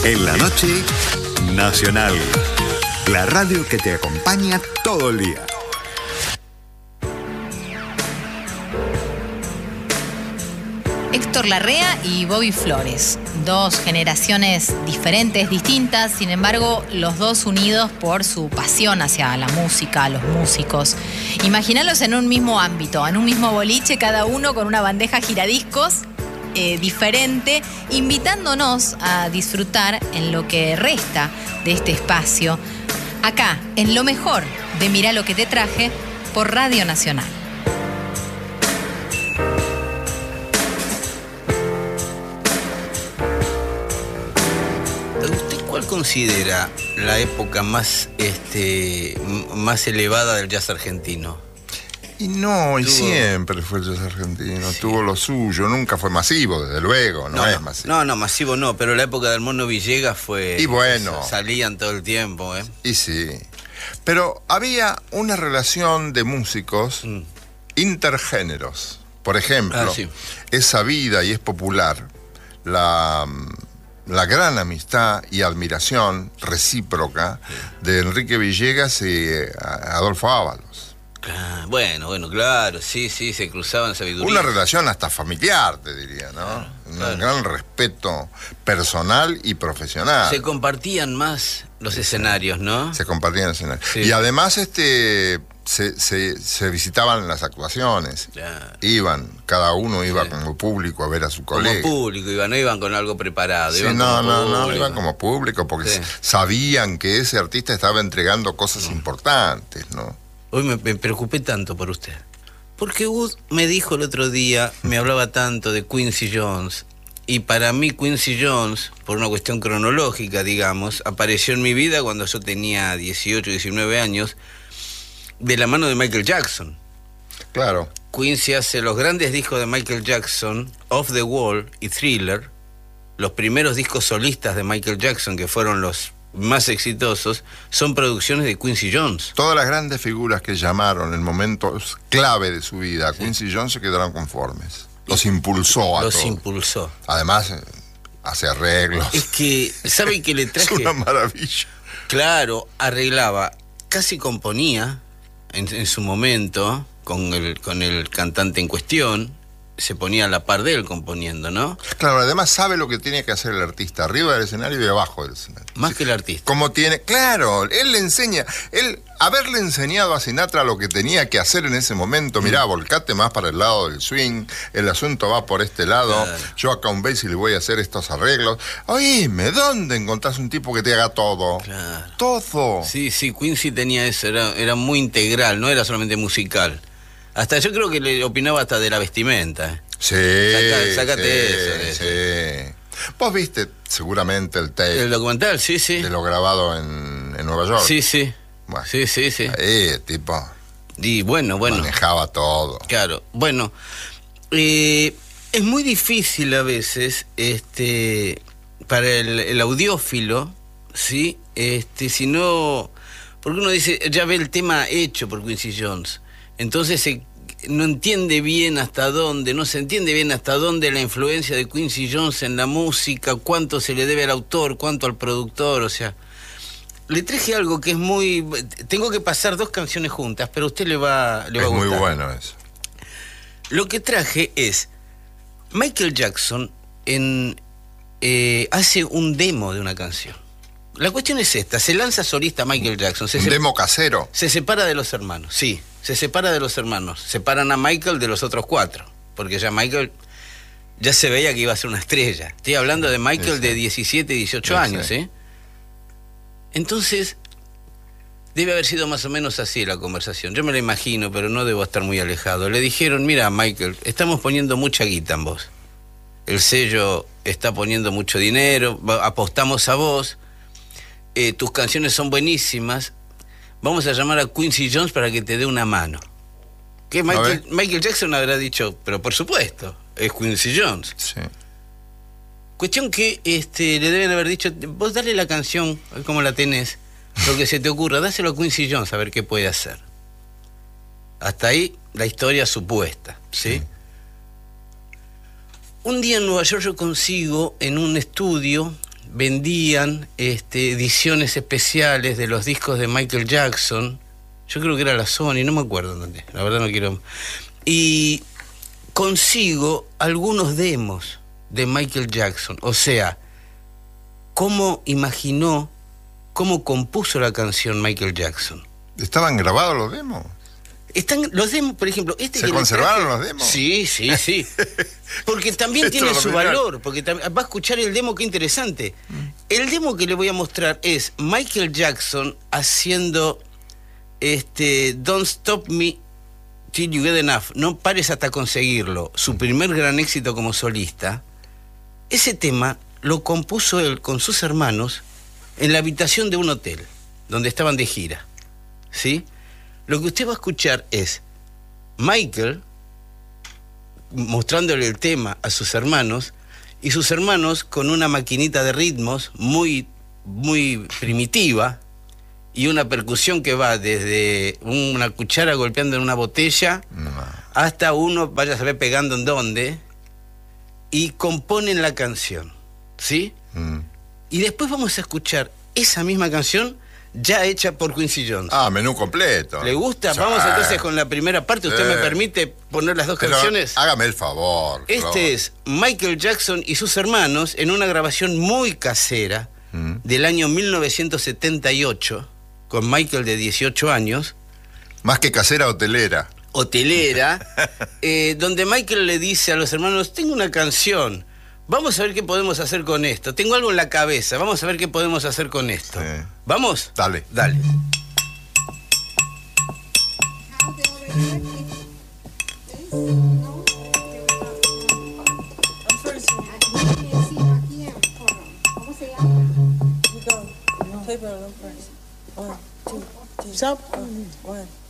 En la noche, Nacional. La radio que te acompaña todo el día. Héctor Larrea y Bobby Flores, dos generaciones diferentes, distintas, sin embargo, los dos unidos por su pasión hacia la música, los músicos. Imagínalos en un mismo ámbito, en un mismo boliche, cada uno con una bandeja giradiscos diferente, invitándonos a disfrutar en lo que resta de este espacio, acá, en lo mejor de Mirá lo que te traje, por Radio Nacional. ¿Cuál considera la época más elevada del jazz argentino? Y siempre fue el jazz argentino, sí. Tuvo lo suyo, nunca fue masivo, desde luego, no es masivo. No, masivo no, pero la época del Mono Villegas fue... Y bueno. Salían todo el tiempo, ¿eh? Y sí. Pero había una relación de músicos intergéneros. Por ejemplo, sí. Es sabida y es popular la gran amistad y admiración recíproca de Enrique Villegas y Adolfo Ábalos. Bueno, claro, sí, se cruzaban sabiduría. Una relación hasta familiar, te diría, ¿no? Claro. Un gran respeto personal y profesional. Se compartían más los escenarios, ¿no? Se compartían escenarios. Sí. Y además se visitaban las actuaciones. Claro. Cada uno iba como público a ver a su colega. Como público, no iban con algo preparado. Sí, iban no, iban como público porque sabían que ese artista estaba entregando cosas importantes, ¿no? Hoy me preocupé tanto por usted. Porque Wood me dijo el otro día, me hablaba tanto de Quincy Jones, y para mí Quincy Jones, por una cuestión cronológica, digamos, apareció en mi vida cuando yo tenía 18, 19 años, de la mano de Michael Jackson. Claro. Quincy hace los grandes discos de Michael Jackson, Off the Wall y Thriller, los primeros discos solistas de Michael Jackson, que fueron los más exitosos, son producciones de Quincy Jones. Todas las grandes figuras que llamaron en momentos clave de su vida a Quincy Jones se quedaron conformes. Los impulsó a todos. Los impulsó. Además, hace arreglos. Es que, ¿saben qué le traje? Es una maravilla. Claro, arreglaba, casi componía en su momento con el cantante en cuestión. Se ponía a la par de él componiendo, ¿no? Claro, además sabe lo que tiene que hacer el artista, arriba del escenario y abajo del escenario. Más que el artista. Como tiene, claro, él le enseña, haberle enseñado a Sinatra lo que tenía que hacer en ese momento, mirá, volcate más para el lado del swing, el asunto va por este lado, claro. Yo acá un Basie le voy a hacer estos arreglos. Oíme, ¿dónde encontrás un tipo que te haga todo? Claro. Todo. Sí, Quincy tenía eso, era muy integral, no era solamente musical. Hasta yo creo que le opinaba hasta de la vestimenta. Sí. Sácate eso. Sí. Vos viste seguramente el tape. El documental, sí. De lo grabado en Nueva York. Sí. Bueno, sí. Ahí, tipo. Y bueno. Manejaba todo. Claro. Bueno, es muy difícil a veces, para el audiófilo, ¿sí? Si no. Porque uno dice, ya ve el tema hecho por Quincy Jones. Entonces no se entiende bien hasta dónde la influencia de Quincy Jones en la música, cuánto se le debe al autor, cuánto al productor, o sea, le traje algo que es muy... Tengo que pasar 2 canciones juntas, pero a usted le va a gustar. Es muy bueno eso. Lo que traje es Michael Jackson hace un demo de una canción. La cuestión es esta, se lanza solista Michael Jackson. ¿Un demo casero? Se separa de los hermanos, sí. Se separa de los hermanos. Separan a Michael de los otros 4. Porque ya Michael ya se veía que iba a ser una estrella. Estoy hablando de Michael de 17, 18 años, ¿eh? Entonces, debe haber sido más o menos así la conversación. Yo me la imagino, pero no debo estar muy alejado. Le dijeron, mira, Michael, estamos poniendo mucha guita en vos. El sello está poniendo mucho dinero, apostamos a vos. Tus canciones son buenísimas. Vamos a llamar a Quincy Jones para que te dé una mano. Que Michael Jackson habrá dicho, pero por supuesto, es Quincy Jones. Sí. Cuestión que le deben haber dicho, vos dale la canción, a ver cómo la tenés, lo que se te ocurra, dáselo a Quincy Jones a ver qué puede hacer. Hasta ahí la historia supuesta, ¿sí? Un día en Nueva York yo consigo en un estudio vendían ediciones especiales de los discos de Michael Jackson. Yo creo que era la Sony, no me acuerdo dónde, la verdad no quiero. Y consigo algunos demos de Michael Jackson, o sea, cómo imaginó, cómo compuso la canción Michael Jackson. ¿Estaban grabados los demos? Están los demos, por ejemplo, ¿Se conservaron los demos? Sí. Porque también tiene su valor, porque va a escuchar el demo, qué interesante. El demo que le voy a mostrar es Michael Jackson haciendo Don't Stop Me Till You Get Enough, no pares hasta conseguirlo, su primer gran éxito como solista. Ese tema lo compuso él con sus hermanos en la habitación de un hotel, donde estaban de gira, ¿sí? Lo que usted va a escuchar es Michael mostrándole el tema a sus hermanos, y sus hermanos con una maquinita de ritmos muy, muy primitiva, y una percusión que va desde una cuchara golpeando en una botella hasta uno, vaya a saber pegando en dónde, y componen la canción, ¿sí? Y después vamos a escuchar esa misma canción ya hecha por Quincy Jones. Menú completo. ¿Le gusta? Vamos entonces con la primera parte. ¿Usted me permite poner las dos canciones? Hágame el favor. Es Michael Jackson y sus hermanos en una grabación muy casera del año 1978, con Michael de 18 años. Más que casera, hotelera. Donde Michael le dice a los hermanos, tengo una canción, vamos a ver qué podemos hacer con esto, tengo algo en la cabeza, vamos a ver qué podemos hacer con esto. ¿Vamos? Dale. One, two, three. Stop. 1,